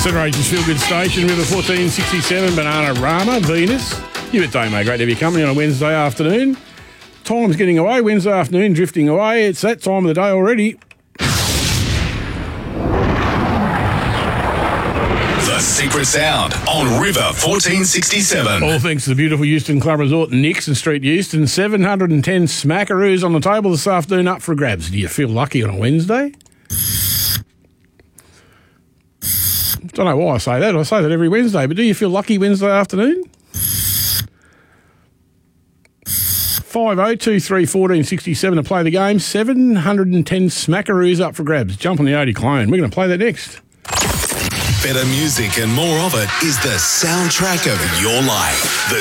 Generations Feel Good Station, River 1467, Banana Rama, Venus. You at Damo, great to have your company on a Wednesday afternoon. Time's getting away, Wednesday afternoon, drifting away. It's that time of the day already. The Secret Sound on River 1467. All thanks to the beautiful Euston Club Resort, Nixon Street, Euston. 710 smackaroos on the table this afternoon, up for grabs. Do you feel lucky on a Wednesday? Don't know why I say that. I say that every Wednesday, but do you feel lucky Wednesday afternoon? 50231467 to play the game. 710 smackaroos up for grabs. Jump on the Odie clone. We're going to play that next. Better music and more of it is the soundtrack of your life. The